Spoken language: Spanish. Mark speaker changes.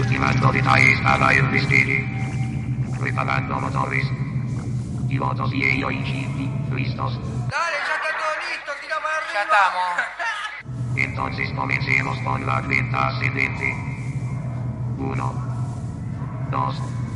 Speaker 1: ultimando detalles para el despegue. Preparando motores. Pilotos y AIGP listos.
Speaker 2: Dale, ya está todo listo, tira para arriba.
Speaker 3: Ya estamos.
Speaker 1: Entonces comencemos con la cuenta ascendente. 1, 2,